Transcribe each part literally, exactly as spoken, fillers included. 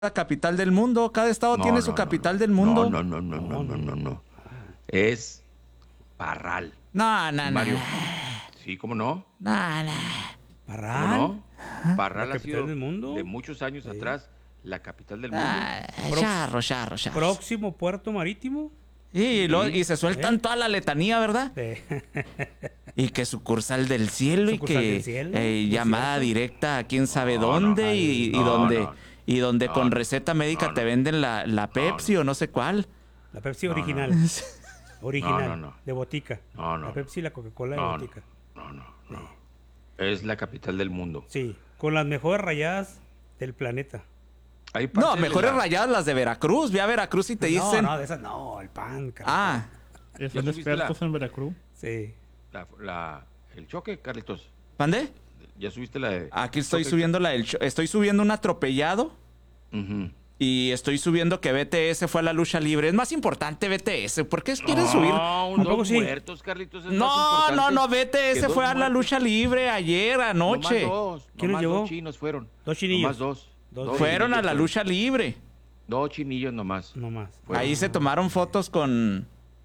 la capital del mundo. Cada estado No, tiene no, su no, capital no. del mundo. No, no, no, no, no, no, no, no. Es Parral. No, no, no. Mario. Sí, ¿cómo no? No, no. ¿Cómo ¿Parral? no? ¿La Parral ha capital sido del mundo? de muchos años Sí. atrás la capital del mundo. Ah, Prox- charro, charro, charro. Próximo puerto marítimo. Sí, y, lo- Sí. y se sueltan ¿Eh? toda la letanía, ¿verdad? Sí. Y que sucursal del cielo Sucursal y que del cielo, eh, muy llamada cierto. directa a quién sabe No, dónde no, y, y no, donde no. y donde No, con no. receta médica No, te no. venden la, la Pepsi o no sé cuál. La Pepsi No, no, original. no. Original. No, no, no. De botica. No, no. La Pepsi y la Coca-Cola de No, no, botica. no, no, no. Es la capital del mundo. Sí. Con las mejores rayadas del planeta. Hay parte No, de mejores la- rayadas las de Veracruz. Ve a Veracruz y te dicen. No, no, de esas no. El pan, carajo. Ah, Eh, ¿Ya Son subiste expertos la- en Veracruz. Sí. la- la- el choque, Carlitos. ¿mandé? ¿Ya subiste la de...? Aquí estoy choque? subiendo la del cho- estoy subiendo un atropellado Ujú. y estoy subiendo que B T S fue a la lucha libre. Es más importante B T S. ¿Por qué quieren subir? No, ¿A poco dos sí? muertos, Carlitos. es más No, importante no, no, B T S que dos fue a la muertos. lucha libre ayer anoche. Nomás dos. ¿Quién los nomás llevó? dos chinos fueron. Dos chinillos. Nomás dos. Dos Fueron a chinillos la fueron. lucha libre. Dos chinillos nomás. No más. Fueron. Ahí se tomaron fotos con.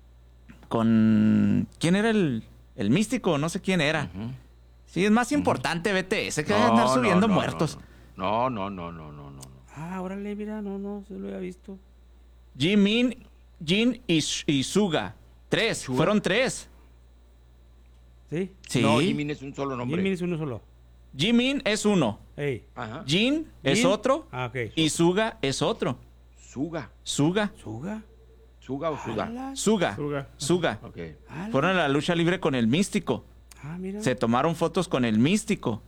con. ¿Quién era el, el místico? No sé quién era. Ujú. Sí, es más importante B T S que No, andar no, subiendo no, muertos. No, no, no, no, no, no. no. Ah, órale, mira, no, no, se lo había visto. Jimin, Jin y, Sh- y Suga. Tres, ¿Suga? fueron tres. ¿Sí? Sí. No, Jimin es un solo nombre. Jimin es uno solo. Jimin es uno. Ey. Ajá. Jin es Jin. otro. Ah, ok. Y Suga es otro. Suga. Suga. ¿Suga? Suga o Suda. Ala. Suga. Suga. Suga. Ok. Ala. Fueron a la lucha libre con el místico. Ah, mira. Se tomaron fotos con el místico.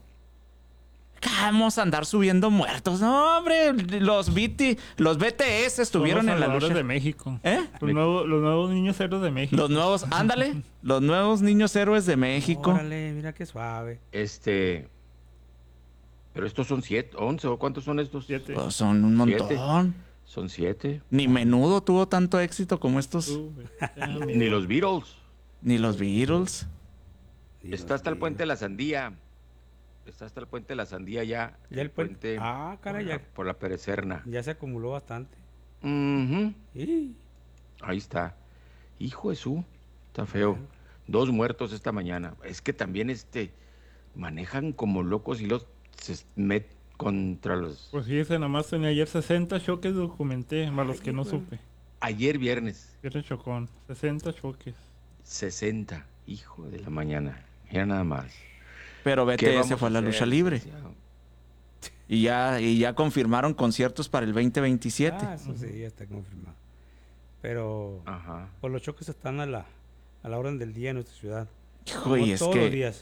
Vamos a andar subiendo muertos. No, hombre, los, B T, los B T S estuvieron Son los en la salvadores lucha. de México. ¿Eh? Los nuevos, los nuevos niños héroes de México. Los nuevos, ándale, los nuevos niños héroes de México. Órale, mira qué suave. Este... Pero estos son siete, once, ¿o cuántos son estos? Siete. Pues son un montón. Siete. Son siete. Ni Menudo tuvo tanto éxito como estos, Tú, güey. Ya, Ni los Beatles. ni los Beatles. Y Está los hasta el vi- puente de la Sandía. Está hasta el puente de la Sandía ya. Ya el puente. Ah, caray, por, la, ya, por la Perecerna. ya se acumuló bastante. Ujú. Y Ahí está. Hijo de su. Está feo. Dos muertos esta mañana. Es que también este manejan como locos y los se met contra los. Pues fíjese, nomás tenía ayer sesenta choques, documenté, más los que no supe. Ayer viernes, Viernes chocón, sesenta choques. sesenta. Hijo de la mañana. Mira nada más. Pero ¿Qué B T S vamos fue a la hacer, lucha libre. licenciado? Y ya, y ya confirmaron conciertos para el veinte veintisiete. Ah, eso sí, ya está confirmado. Pero Ajá. pues los choques están a la, a la orden del día en nuestra ciudad. Hijo, Como y es todos los que días.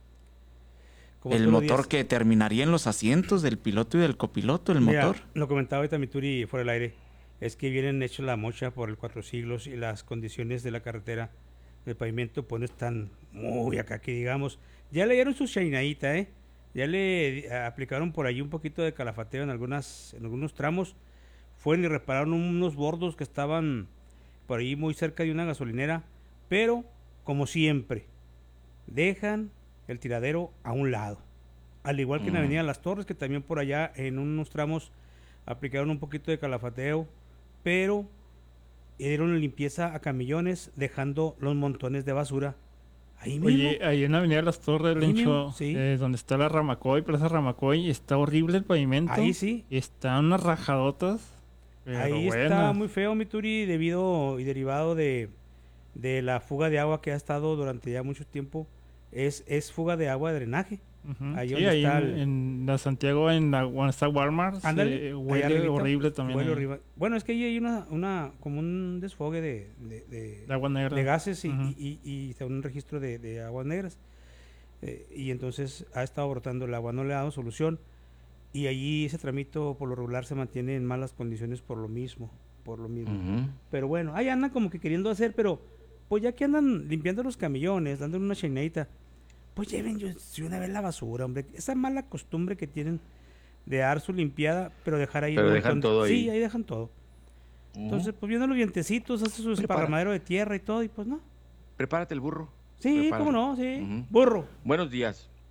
Como el todos los motor días. que terminaría en los asientos del piloto y del copiloto, el Mira, motor. lo comentaba ahorita Mituri fuera del aire. Es que vienen hechos la mocha por el cuatro siglos y las condiciones de la carretera, del pavimento, pues no están muy acá, que digamos. Ya le dieron su chainadita, ¿eh? Ya le eh, aplicaron por ahí un poquito de calafateo en, algunas, en algunos tramos. Fueron y repararon unos bordos que estaban por ahí muy cerca de una gasolinera. Pero, como siempre, dejan el tiradero a un lado. Al igual que en Mm. Avenida Las Torres, que también por allá en unos tramos aplicaron un poquito de calafateo, pero dieron limpieza a camillones, dejando los montones de basura ahí mismo. Oye, ahí en Avenida Las Torres, Ahí mismo, Lencho, sí. eh, donde está la Ramacoy, Plaza Ramacoy, está horrible el pavimento. Ahí sí. Están unas rajadotas. Pero Ahí está buenas. muy feo, Mituri, debido y derivado de, de la fuga de agua que ha estado durante ya mucho tiempo. Es, es fuga de agua de drenaje. Ujú. ahí Sí, donde ahí está en, el- en la Santiago, en la, donde está Walmart, Ándale, se ahí huele arribita, horrible también. huele ahí. horrible. Bueno, es que ahí hay una, una como un desfogue de, de, de- De agua negra. de gases y, Ujú. y, y, y está un registro de, de aguas negras. Eh, y entonces ha estado brotando el agua, no le ha dado solución. Y allí ese tramito por lo regular se mantiene en malas condiciones por lo mismo. Por lo mismo. Ujú. Pero bueno, ahí andan como que queriendo hacer, pero pues ya que andan limpiando los camillones, dándole una chainadita, pues lleven yo, si una vez la basura, hombre. Esa mala costumbre que tienen de dar su limpiada, pero dejar ahí. Pero un dejan montón- todo ahí. Sí, ahí dejan todo. Entonces, pues viendo los vientecitos, hace su Prepara. esparramadero de tierra y todo, y pues no. Prepárate el burro. Sí, Prepárate. cómo no, sí. Ujú. Burro. Buenos días.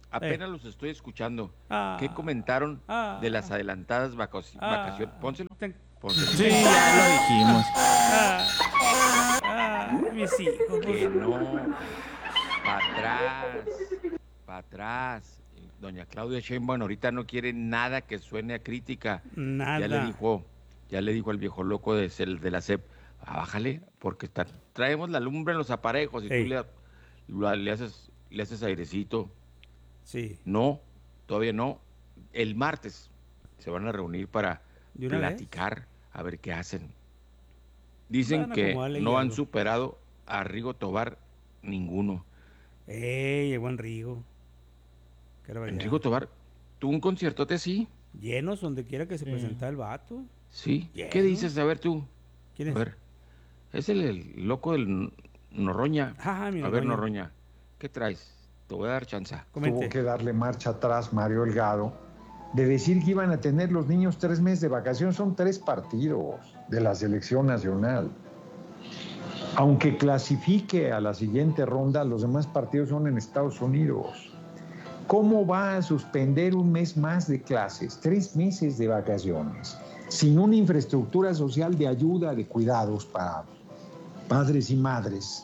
Apenas los estoy escuchando. Ah. ¿Qué comentaron Ah. de las adelantadas vaco- Ah. vacaciones? Pónselo. Ten- Pónselo. Sí, ya lo dijimos. Ah, ah, mis hijos. Que pues. no. Para atrás. Para atrás. Doña Claudia Sheinbaum ahorita no quiere nada que suene a crítica. Nada. Ya le dijo, ya le dijo al viejo loco de, Cel- de la C E P, ah, bájale, porque está- traemos la lumbre en los aparejos y Ey. tú le, lo- le haces, le haces airecito. Sí. No, todavía no. El martes se van a reunir para ¿De una platicar a ver qué hacen. Dicen Van a que acomodarle no ahí han algo. superado a Rigo Tobar ninguno. Ey, llegó en Rigo. Qué barbaridad. Rigo Tobar tuvo un conciertote así. Llenos donde quiera que se Sí. presentara el vato. Sí. Lleno. ¿Qué dices? A ver tú. ¿Quién A es? ver. Es el, el loco del N- Norroña. Ah, mi A ver, Noroña. Norroña, ¿qué traes? Te voy a dar chanza. Comente. Tuvo que darle marcha atrás Mario Delgado de decir que iban a tener los niños tres meses de vacación. Son tres partidos de la selección nacional. Aunque clasifique a la siguiente ronda, los demás partidos son en Estados Unidos. ¿Cómo va a suspender un mes más de clases, tres meses de vacaciones, sin una infraestructura social de ayuda, de cuidados para padres y madres,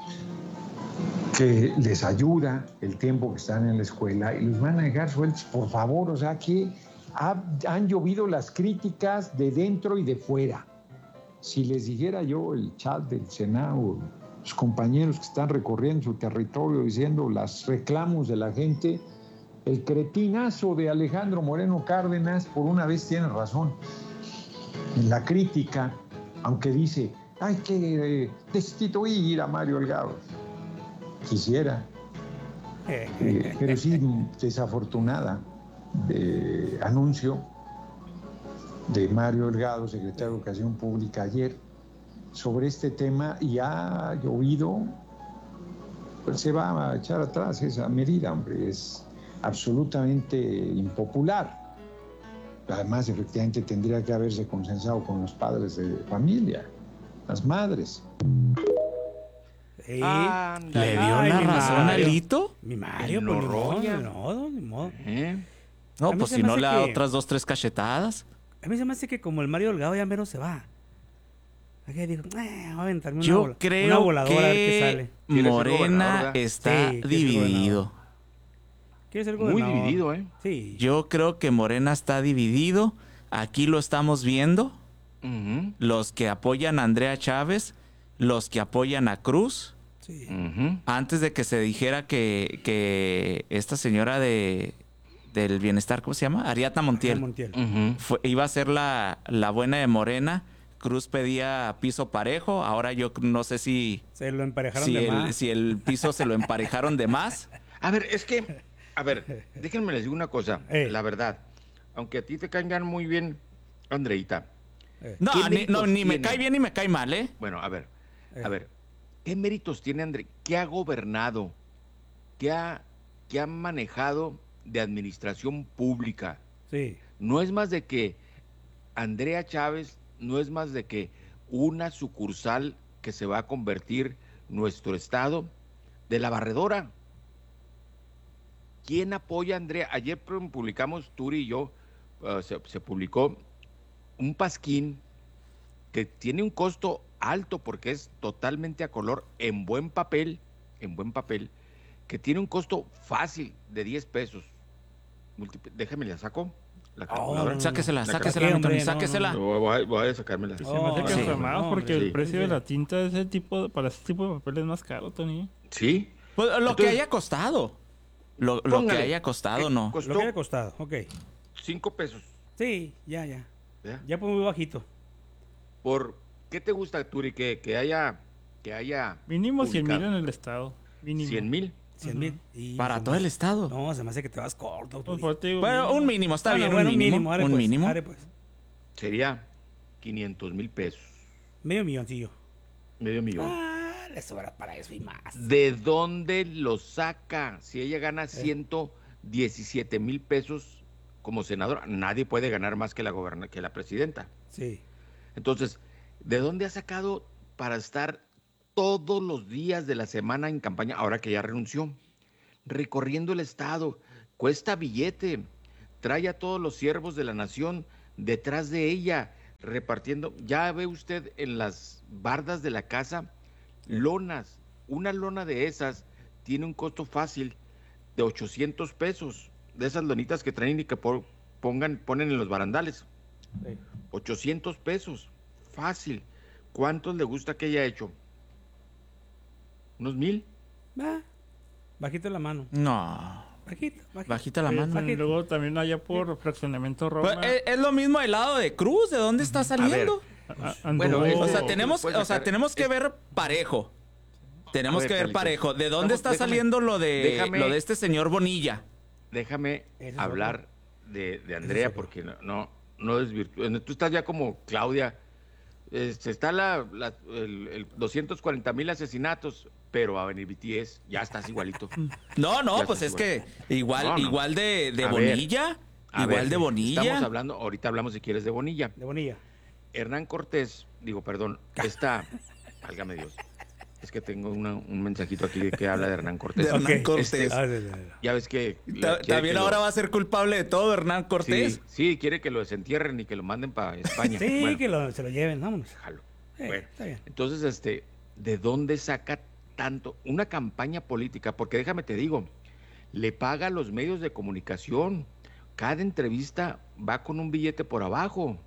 que les ayuda el tiempo que están en la escuela y los van a dejar sueltos? Por favor, o sea que ha- han llovido las críticas de dentro y de fuera. Si les dijera yo el chat del Senado, los compañeros que están recorriendo su territorio diciendo los reclamos de la gente, el cretinazo de Alejandro Moreno Cárdenas por una vez tiene razón. En la crítica, aunque dice, hay que eh, destituir a Mario Delgado. Quisiera, eh, pero sí, desafortunada de anuncio de Mario Delgado, secretario de Educación Pública, ayer sobre este tema, y ha llovido, pues se va a echar atrás esa medida, hombre, es absolutamente impopular. Además, efectivamente, tendría que haberse consensado con los padres de familia, las madres. Ey, Ándale. ¿Le dio Ay, una mi razón a Mario. Lito? Mi Mario, El pues ni modo, Noroña. ni modo, ni modo. ¿Eh? No, A mí pues se si me no hace le da que- otras dos, tres cachetadas. A mí se me hace que como el Mario Delgado ya mero se va. Aquí dijo, eh, voy a aventarme una, Yo vola- creo una voladora a ver qué que sale. Quiere ser gobernador, Morena ¿verdad? está Sí, quiere ser dividido. ¿Quieres ser Muy gobernador? dividido, ¿eh? Sí. Yo creo que Morena está dividido. Aquí lo estamos viendo. Ujú, Los que apoyan a Andrea Chávez, los que apoyan a Cruz. Sí. ujú. Antes de que se dijera que, que esta señora de del bienestar, ¿cómo se llama? Ariadna Montiel, Montiel. Ujú. fue- iba a ser la, la buena de Morena. Cruz pedía piso parejo. Ahora yo no sé si, Se lo emparejaron si, de el, más. si el piso se lo emparejaron de más. A ver, es que, a ver, déjenme les digo una cosa, Ey. la verdad, aunque a ti te caigan muy bien, Andreita, No, ¿Qué ni, méritos no, ni me tiene? cae bien ni me cae mal, ¿eh? bueno, a ver, Eh. a ver, ¿qué méritos tiene André? ¿Qué ha gobernado? ¿Qué ha, qué ha manejado de administración pública? Sí. No es más de que Andrea Chávez, no es más de que una sucursal que se va a convertir nuestro estado de la barredora. ¿Quién apoya a Andrea? Ayer publicamos, Turi y yo, uh, se, se publicó un pasquín que tiene un costo alto porque es totalmente a color, en buen papel, en buen papel, que tiene un costo fácil de diez pesos. Multipl- Déjame la saco. La calculadora. no, no. Sáquesela, La sáquesela, ¿Qué, mi Tony, hombre? No, sáquesela. no, Voy, voy a- voy a sacármela. Y se me hace Oh, que sí. hasta más No, porque hombre, el precio sí. de la tinta de ese tipo, para ese tipo de papel es más caro, Tony. Sí. Pues, lo que Entonces- haya costado. Lo, lo que Póngale. haya costado, Eh, no. costó Lo que haya costado, ok. cinco pesos. Sí, ya, ya. ¿Ya? Ya pues muy bajito. ¿Por qué te gusta, Turi, que, que haya, que haya Mínimo cien mil publicado? en el estado. Mínimo. cien mil? cien mil. Y Para se todo me- el estado. No, se me hace que te vas corto. Pues, tú. por te digo, Bueno, mínimo. un mínimo, está Bueno, bien, bueno, un mínimo. arre, un pues, mínimo. arre, pues. Sería quinientos mil pesos. Medio milloncillo. Medio millón. Ah, le sobra para eso y más. ¿De dónde lo saca? Si ella gana ciento diecisiete mil pesos como senadora, nadie puede ganar más que la goberna, que la presidenta. Sí. Entonces, ¿de dónde ha sacado para estar todos los días de la semana en campaña, ahora que ya renunció? Recorriendo el estado. cuesta billete, trae a todos los siervos de la nación detrás de ella, repartiendo, ya ve usted en las bardas de la casa, lonas, una lona de esas tiene un costo fácil de ochocientos pesos, de esas lonitas que traen y que por, pongan, ponen en los barandales, Sí. ochocientos pesos, fácil. ¿Cuántos le gusta que haya hecho? ¿Unos mil? Va, bajito la mano. No. Bajito, bajito. Bajita la Oye, mano. y luego también allá por Fraccionamiento Roma. Pues, es, es lo mismo el lado de Cruz, ¿de dónde está saliendo? a- a- Bueno, anduvo- eso- O sea, Oh, tenemos, puedes o sea, sacar- tenemos que es- ver parejo. Tenemos A ver, que ver Carlitos, parejo. ¿De dónde estamos- está déjame- saliendo lo de déjame- lo de este señor Bonilla? Déjame Ese es hablar de, de Andrea, otro. porque no, no, no desvirtúa. Tú estás ya como Claudia. Este, está la, la- el, el doscientos cuarenta mil asesinatos, pero va a venir B T S. Ya estás igualito. No, no, Ya pues es estás que igual, No, no. igual de, de A ver, Bonilla, A igual ver, de Bonilla. Estamos hablando, ahorita hablamos si quieres de Bonilla. De Bonilla. Hernán Cortés, digo, perdón, está, válgame Dios. Es que tengo una- un mensajito aquí que habla de Hernán Cortés. De Hernán Ok. Cortés. Este, Ah, de- de- de- Ya ves que... Ta- quiere También que lo- ahora va a ser culpable de todo Hernán Cortés. Sí, sí, quiere que lo desentierren y que lo manden para España. Sí, Bueno, que lo- se lo lleven, vámonos. jalo. Sí, Bueno, está bien. entonces, este, ¿de dónde saca tanto? Una campaña política, porque déjame te digo, le paga a los medios de comunicación. Cada entrevista va con un billete por abajo.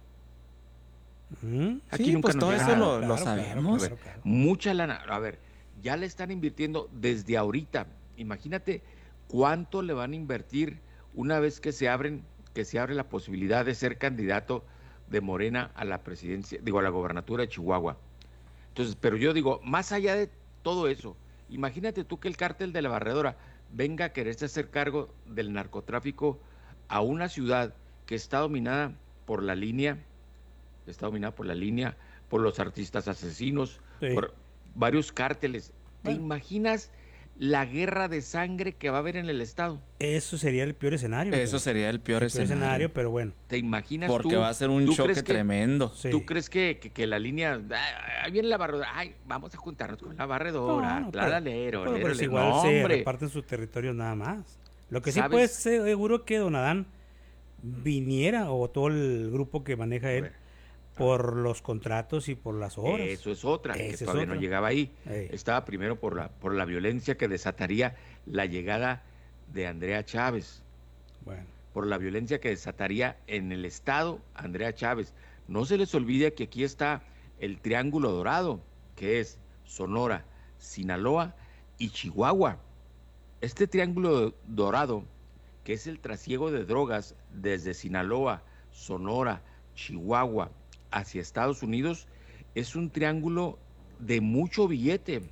Ujú. Aquí Sí, nunca pues nos todo llega eso nada. lo, lo Claro, claro, sabemos. claro, claro. Mucha lana. A ver, ya le están invirtiendo desde ahorita. Imagínate cuánto le van a invertir una vez que se abren, que se abre la posibilidad de ser candidato de Morena a la presidencia, digo, a la gobernatura de Chihuahua. Entonces, pero yo digo, más allá de todo eso, imagínate tú que el cártel de la Barredora venga a quererse hacer cargo del narcotráfico a una ciudad que está dominada por la línea, está dominada por la línea, por los artistas asesinos, Sí. por varios cárteles. ¿Te Bueno. imaginas la guerra de sangre que va a haber en el estado? Eso sería el peor escenario. Eso pero- sería el peor el peor escenario. escenario, pero bueno. ¿Te imaginas Porque tú? va a ser un ¿Tú choque crees que- tremendo. Sí. ¿Tú crees que, que, que la línea, ah, ahí viene la barredora, ay, vamos a juntarnos con la barredora, No, no, claro, pero- alero, Pero, alero, pues alero. igual No, se hombre. reparten sus territorios nada más. Lo que sí ¿Sabes? puede ser seguro que Don Adán viniera o todo el grupo que maneja A él ver, por los contratos y por las horas. Eso es otra, que Esa es todavía no otra. llegaba ahí. Ey. Estaba primero por la, por la violencia que desataría la llegada de Andrea Chávez, Bueno, por la violencia que desataría en el estado Andrea Chávez. No se les olvide que aquí está el Triángulo Dorado, que es Sonora, Sinaloa y Chihuahua. Este Triángulo Dorado, que es el trasiego de drogas desde Sinaloa, Sonora, Chihuahua hacia Estados Unidos, es un triángulo de mucho billete,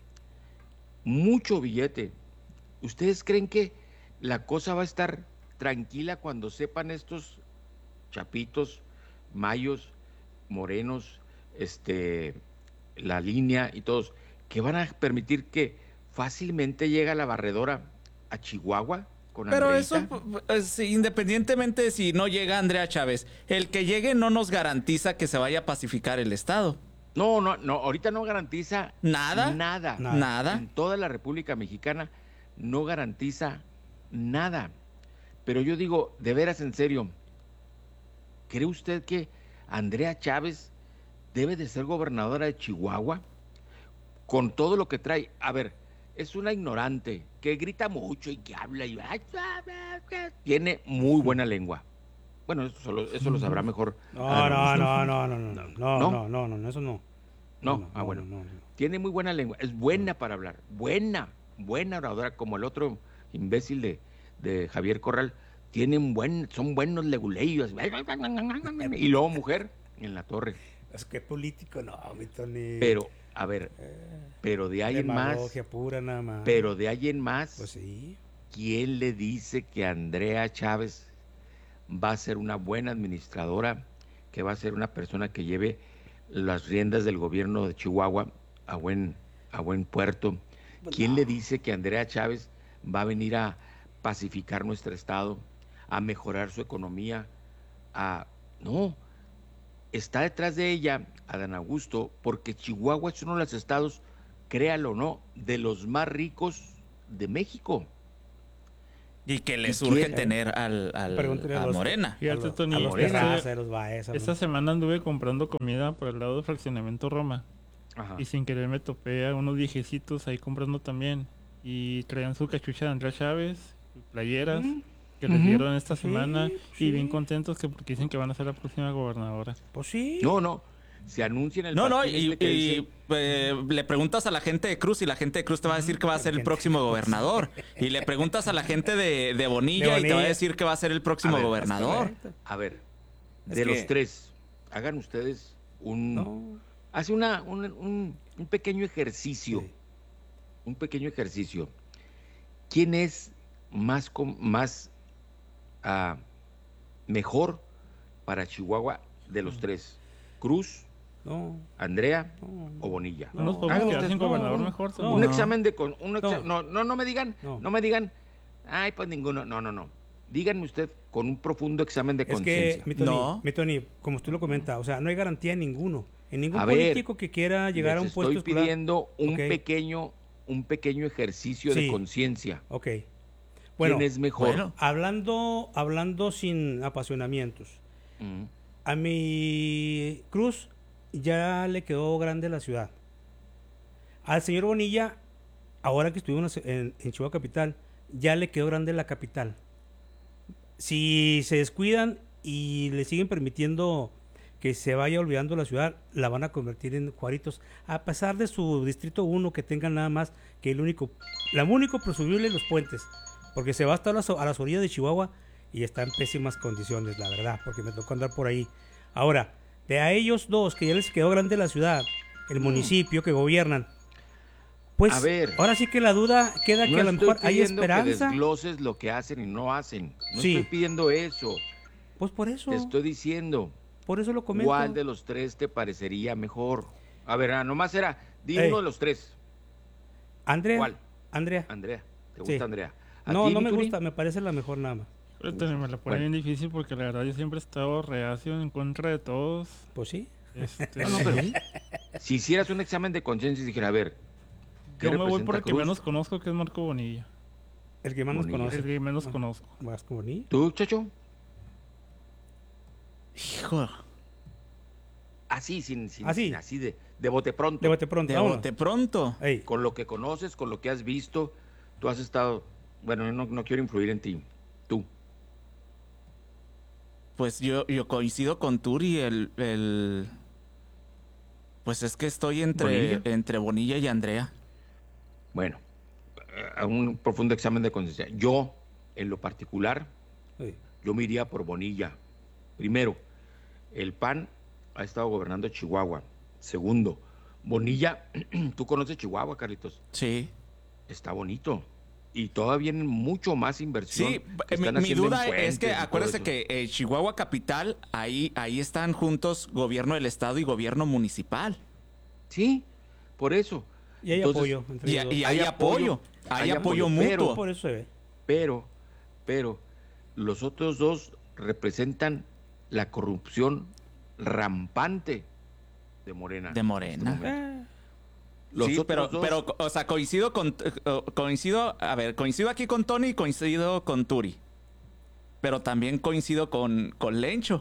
mucho billete. ¿Ustedes creen que la cosa va a estar tranquila cuando sepan estos chapitos, mayos, morenos, este, la línea y todos, que van a permitir que fácilmente llegue la barredora a Chihuahua con Pero Andreita? eso, pues, independientemente de si no llega Andrea Chávez, el que llegue no nos garantiza que se vaya a pacificar el Estado. No, no, no, ahorita no garantiza ¿Nada? Nada. Nada. Nada. En toda la República Mexicana no garantiza nada. Pero yo digo, de veras, en serio, ¿cree usted que Andrea Chávez debe de ser gobernadora de Chihuahua? Con todo lo que trae. A ver, es una ignorante que grita mucho y que habla y tiene muy buena lengua. Bueno, eso, solo- eso lo sabrá mejor. no, Adán no, Augusto. no, no, no, no, no, ¿No? no, no, no, no, eso no. No, ah, bueno. no, no. Tiene muy buena lengua, es buena para hablar, buena, buena oradora, como el otro imbécil de, de Javier Corral, tienen buen, son buenos leguleyos, y luego mujer en la torre. Es que político, no, mi Tony. Pero, a ver, pero de ahí en más, Demagogia pura nada más. pero de ahí en más, Pues sí. ¿quién le dice que Andrea Chávez va a ser una buena administradora, que va a ser una persona que lleve las riendas del gobierno de Chihuahua a buen, a buen puerto? ¿Quién le dice que Andrea Chávez va a venir a pacificar nuestro estado, a mejorar su economía? A... No, está detrás de ella Adán Augusto, porque Chihuahua es uno de los estados, créalo o no, de los más ricos de México. Y que les ¿Y urge quién? tener al, al- Pregúntale a a los- Morena. A Fíjate, los, Tony, a los Morena. Terraza, a los Baeza, esta ¿no? semana anduve comprando comida por el lado del fraccionamiento Roma. Ajá. Y sin querer me topé a unos viejecitos ahí comprando también. Y traían su cachucha de Andrea Chávez, sus playeras, que les dieron esta Sí, semana. sí. Y bien contentos que porque dicen que van a ser la próxima gobernadora. Pues sí. No, no. Se anuncia en el No, no, pasquín y, este que y, dice- eh, le preguntas a la gente de Cruz y la gente de Cruz te va a decir que va a ser el próximo gobernador. Y le preguntas a la gente de, de Bonilla De y te va a Bonilla. decir que va a ser el próximo A ver, gobernador. A ver, Es de que- los tres, hagan ustedes un... No. Hace una, un, un- un pequeño ejercicio. Sí. Un pequeño ejercicio. ¿Quién es más, com- más ah, mejor para Chihuahua de los tres? ¿Cruz, No. Andrea No. o Bonilla? ¿No nos No, podemos hagan quedar ustedes- sin gobernador no, mejor? no. Tony? Un No. examen de... con- un exa- No. no. No, no, me digan, No. no. me digan, ay, pues ninguno, no, no, no. Díganme usted con un profundo examen de Es que, conciencia. mi Tony, No. mi Tony, como usted lo comenta, o sea, no hay garantía en ninguno. En ningún A ver, político que quiera llegar a un Les puesto estoy escolar. pidiendo un Ok. pequeño, un pequeño ejercicio Sí. de conciencia. Ok. Bueno, ¿Quién es mejor? Bueno. hablando, hablando sin apasionamientos. Mm. A mi Cruz ya le quedó grande la ciudad. Al señor Bonilla, ahora que estuvimos en, en Chihuahua Capital, ya le quedó grande la capital. Si se descuidan y le siguen permitiendo que se vaya olvidando la ciudad, la van a convertir en Juaritos, a pesar de su distrito uno que tengan nada más que el único, la único presumible los puentes, porque se va hasta a las, a las orillas de Chihuahua y está en pésimas condiciones, la verdad, porque me tocó andar por ahí. Ahora, de a ellos dos que ya les quedó grande la ciudad, el municipio que gobiernan, pues A ver. ahora sí que la duda queda que No a lo estoy mejor hay pidiendo que esperanza. desgloses lo que hacen y no hacen. No Sí. estoy pidiendo eso. Pues por eso, Te estoy diciendo, por eso lo comento. ¿cuál de los tres te parecería mejor? A ver, ah, nomás era, di Ey. uno de los tres. Andrea, ¿Cuál? Andrea. Andrea. ¿Te gusta Sí. Andrea? ¿A No, ti, no me Mituri? gusta, me parece la mejor nada más. Pero Tony, me la pone Bueno. bien difícil porque la verdad yo siempre he estado reacio en contra de todos. Pues sí. Este, No, no, pero si hicieras un examen de conciencia y dijera, a ver, ¿qué yo me voy por representa el que Cruz? menos conozco, que es Marco Bonilla. El que más nos Bonilla. conoce. El que menos Ah. conozco. Más como ni. ¿Tú, Chacho? Hijo, Así, sin, sin, Así. sin- así de, de bote pronto. De bote pronto. de vámonos. bote pronto. Ey, Con lo que conoces, con lo que has visto, tú has estado... Bueno, yo no, no quiero influir en ti. Tú. Pues yo, yo coincido con Turi, el, el... Pues es que estoy entre ¿Bonilla? entre Bonilla y Andrea. Bueno, a un profundo examen de conciencia. Yo, en lo particular, ey. yo me iría por Bonilla. Primero, el P A N ha estado gobernando Chihuahua. Segundo, Bonilla, tú conoces Chihuahua, Carlitos. Sí. Está bonito. Y todavía viene mucho más inversión. Sí, que mi, están mi haciendo en duda es puentes que y todo acuérdese eso. que eh, Chihuahua Capital, ahí, ahí están juntos gobierno del estado y gobierno municipal. Sí, por eso. Y hay Entonces, apoyo entre Y, los dos. y hay, Hay apoyo, apoyo, hay, hay apoyo, apoyo, mutuo. pero- Por eso se ve. Pero, pero, los otros dos representan la corrupción rampante de Morena. De Morena. en este momento. Eh, Los Sí, otros pero, dos- pero, o sea, coincido con, eh, coincido, a ver, coincido aquí con Tony y coincido con Turi. Pero también coincido con, con Lencho.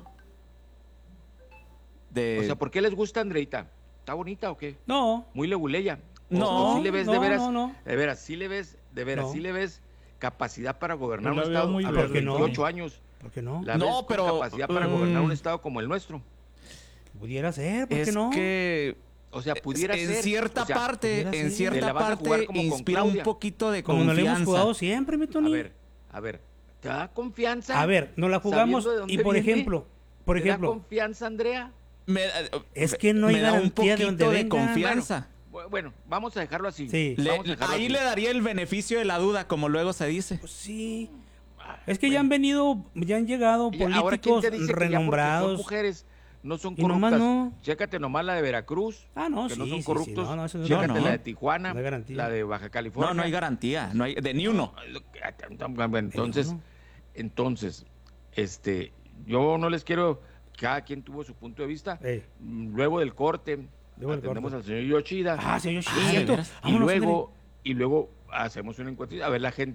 De, O sea, ¿por qué les gusta Andreita? ¿Está bonita o qué? no, Muy leguleya. No, ¿O sí le ves de no, veras? no, no. De veras, sí le ves, de veras, No. sí le ves capacidad para gobernar Yo un la veo estado muy a verde, los ¿por qué no? veintiocho años. ¿por qué no? La No, ves con pero, capacidad para mm, gobernar un estado como el nuestro. Pudiera ser, ¿por es qué no? que O sea, pudiera en ser. cierta o sea, parte, pudiera en ser. Te la cierta vas a jugar parte como con inspira un Claudia. poquito de Como no le hemos confianza. jugado siempre, mi Tony. A ver, a ver, ¿te da confianza? A ver, nos la jugamos ¿Sabiendo de dónde y por viene? ejemplo, por ¿Te da ejemplo, confianza, Andrea? Me- Es que no hay me da un garantía de poquito dónde de venga. confianza. Bu- Bueno, vamos a dejarlo así. Sí. Le- Vamos a dejarlo ahí así. le daría el beneficio de la duda, como luego se dice. pues sí. Es que ya han venido, ya han llegado Y ahora, ¿quién políticos te dice que ya porque son renombrados. mujeres no son Y nomás corruptas? no. Chécate nomás la de Veracruz, Ah, no, que sí, no son sí, sí. corruptos. No, no, eso no es Chécate garantía. la de Tijuana, No hay garantía. la de Baja California. No, no hay garantía, no hay de ni uno. Bueno, entonces, ninguno. entonces, este, yo no les quiero, cada quien tuvo su punto de vista. Ey. Luego del corte, Luego del atendemos corte. al señor Yoshida. Ah, señor Ah, Yoshida, ¿de cierto. veras? y Vámonos, luego, ándale. y luego hacemos una encuesta a ver la gente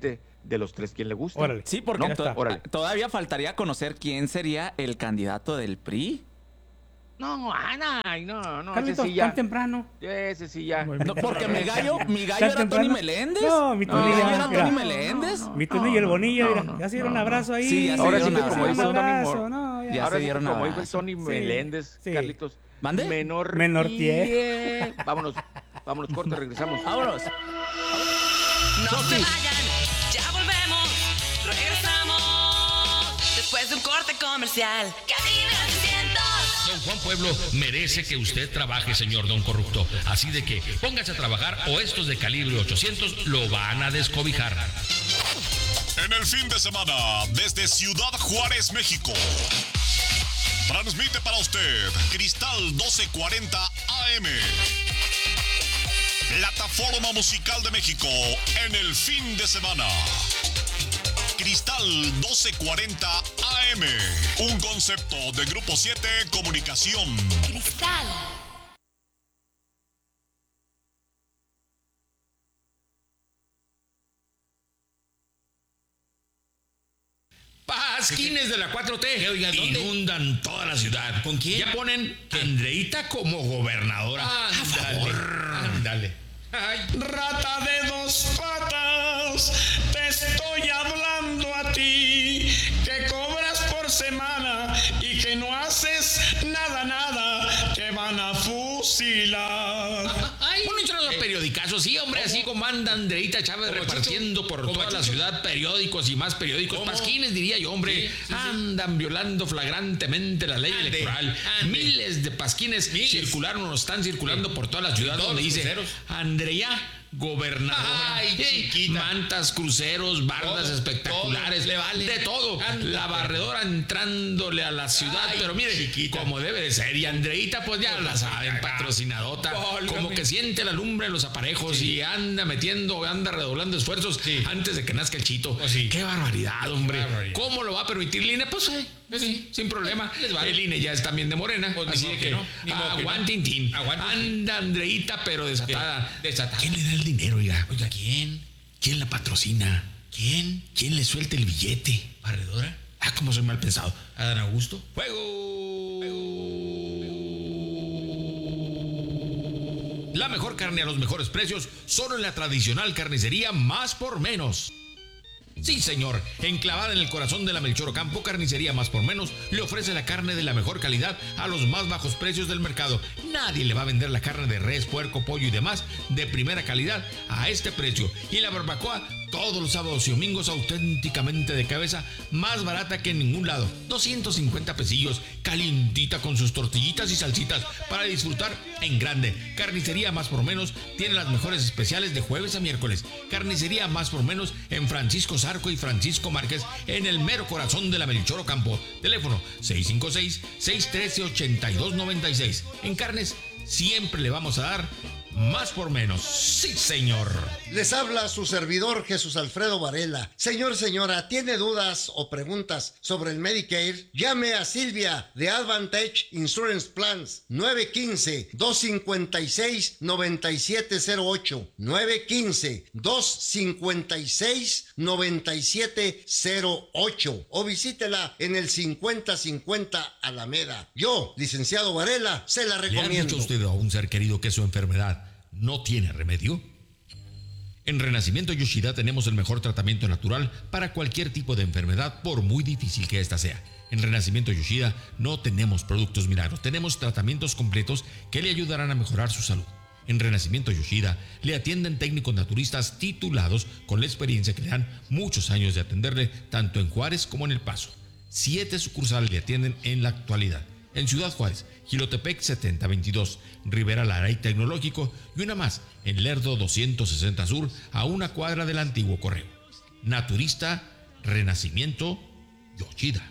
de los tres quién le gusta. Órale. Sí, porque No, to- órale. todavía faltaría conocer quién sería el candidato del P R I. No, Ana, no, no, ese Carlitos, sí ya. tan temprano. Ese sí ya. Muy No, porque mi gallo, mi gallo ¿Tan era Tony temprano? Meléndez. No, mi mi Tony gallo ya, era mira. Tony Meléndez. Mi Tony y el Bonilla, no, mira, no, ya se dieron no, un abrazo ahí. Sí, ya se Ahora sí dieron que un como abrazo. dice Tony abrazo, Mor- no, ya. Ya Ahora se sí que dieron como abrazo. dijo Tony Sí, Meléndez, sí. Carlitos. ¿Mande? Menor. Menor tie. Vámonos, vámonos, corte, regresamos. Vámonos. No se vayan, ya volvemos, regresamos después de un corte comercial. Cadena trescientos. Don Juan Pueblo merece que usted trabaje, señor Don Corrupto. Así de que póngase a trabajar o estos de calibre ochocientos lo van a descobijar. En el fin de semana, desde Ciudad Juárez, México, transmite para usted Cristal doce cuarenta A M, plataforma musical de México en el fin de semana. Cristal doce cuarenta A M, un concepto de Grupo siete Comunicación. Cristal. Pasquines de la cuatro T, oiga, inundan toda la ciudad. ¿Con quién? Ya ponen Andreita como gobernadora. Ándale, ándale. Ay, rata de dos patas, te estoy hablando a ti, que cobras por semana y que no haces nada, nada, te van a fusilar. Un hinchado periodicazo, sí, hombre, así como anda Andreita Chávez repartiendo por toda la ciudad periódicos y más periódicos. Pasquines, diría yo, hombre. Andan violando flagrantemente la ley electoral. Miles de pasquines circularon o están circulando por toda la ciudad donde dice Andrea gobernadora. Ay, chiquita. Mantas, cruceros, bardas todo, espectaculares, todo, le vale. De todo. Anda, la barredora entrándole a la ciudad, ay, pero mire, chiquita, como debe de ser. Y Andreita, pues ya la saben, patrocinadota, Válgame. Como que siente la lumbre en los aparejos, sí, y anda metiendo, anda redoblando esfuerzos, sí, antes de que nazca el chito. Pues sí. Qué barbaridad, hombre. Qué barbaridad. ¿Cómo lo va a permitir el I N E? Pues sí. Sí, sin problema. Vale. El I N E ya es también de Morena. Pues así de que, que no. Aguantintín. No. Anda Andreita, pero desatada. Desatada. ¿Quién le da el dinero, oiga? Oiga, ¿quién? ¿Quién la patrocina? ¿Quién? ¿Quién le suelta el billete? ¿Barredora? Ah, cómo soy mal pensado. ¿Adán Augusto? ¡Fuego! ¡Fuego! La mejor carne a los mejores precios, solo en la tradicional carnicería Más por Menos. Sí, señor, enclavada en el corazón de la Melchor Ocampo, Carnicería Más por Menos le ofrece la carne de la mejor calidad a los más bajos precios del mercado. Nadie le va a vender la carne de res, puerco, pollo y demás de primera calidad a este precio. Y la barbacoa todos los sábados y domingos auténticamente de cabeza, más barata que en ningún lado. doscientos cincuenta pesillos, calientita con sus tortillitas y salsitas para disfrutar en grande. Carnicería Más por Menos tiene las mejores especiales de jueves a miércoles. Carnicería Más por Menos en Francisco Zarco y Francisco Márquez, en el mero corazón de la Melchor Ocampo. Teléfono seis cinco seis, seis uno tres, ocho dos nueve seis. En carnes siempre le vamos a dar más por menos. Sí, señor. Les habla su servidor Jesús Alfredo Varela. Señor, señora, ¿tiene dudas o preguntas sobre el Medicare? Llame a Silvia de Advantage Insurance Plans nueve uno cinco, dos cinco seis, nueve siete cero ocho nueve uno cinco, dos cinco seis, nueve siete cero ocho o visítela en el cincuenta cincuenta Alameda. Yo, licenciado Varela, se la recomiendo. ¿Le han dicho usted a un ser querido que su enfermedad no tiene remedio? En Renacimiento Yoshida tenemos el mejor tratamiento natural para cualquier tipo de enfermedad, por muy difícil que ésta sea. En Renacimiento Yoshida no tenemos productos milagros, tenemos tratamientos completos que le ayudarán a mejorar su salud. En Renacimiento Yoshida le atienden técnicos naturistas titulados con la experiencia que le dan muchos años de atenderle tanto en Juárez como en El Paso. Siete sucursales le atienden en la actualidad. En Ciudad Juárez, Jilotepec setenta veintidós, Rivera Lara y Tecnológico, y una más en Lerdo doscientos sesenta Sur, a una cuadra del antiguo correo. Naturista Renacimiento Yoshida.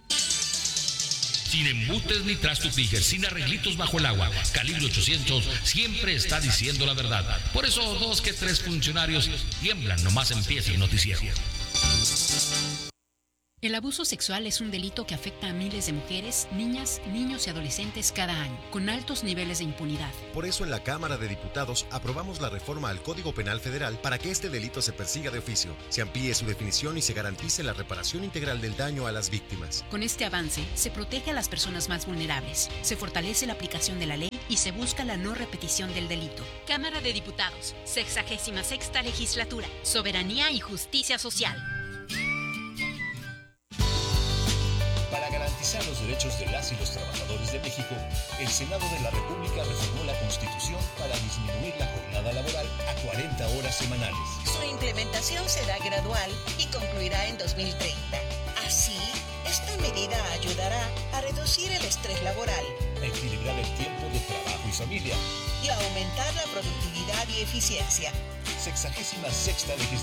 Sin embustes ni trastos fijas, sin arreglitos bajo el agua, Calibre ochocientos siempre está diciendo la verdad. Por eso dos que tres funcionarios tiemblan nomás empieza el noticiero. El abuso sexual es un delito que afecta a miles de mujeres, niñas, niños y adolescentes cada año, con altos niveles de impunidad. Por eso en la Cámara de Diputados aprobamos la reforma al Código Penal Federal para que este delito se persiga de oficio, se amplíe su definición y se garantice la reparación integral del daño a las víctimas. Con este avance, se protege a las personas más vulnerables, se fortalece la aplicación de la ley y se busca la no repetición del delito. Cámara de Diputados, sexagésima sexta legislatura, soberanía y justicia social. Para garantizar los derechos de las y los trabajadores de México, el Senado de la República reformó la Constitución para disminuir la jornada laboral a cuarenta horas semanales. Su implementación será gradual y concluirá en dos mil treinta. Así, esta medida ayudará a reducir el estrés laboral, a equilibrar el tiempo de trabajo y familia y a aumentar la productividad y eficiencia. Sexagésima sexta legislatura.